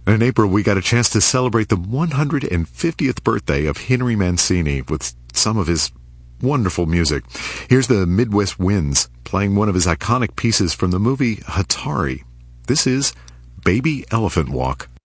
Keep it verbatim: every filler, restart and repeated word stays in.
In April, we got a chance to celebrate the one hundred fiftieth birthday of Henry Mancini with some of his wonderful music. Here's the Midwest Winds playing one of his iconic pieces from the movie Hatari. This is Baby Elephant Walk.